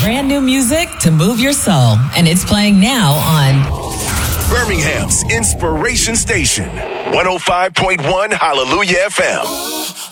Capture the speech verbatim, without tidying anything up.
brand new music to move your soul, and it's playing now on Birmingham's Inspiration Station, one oh five point one Hallelujah F M.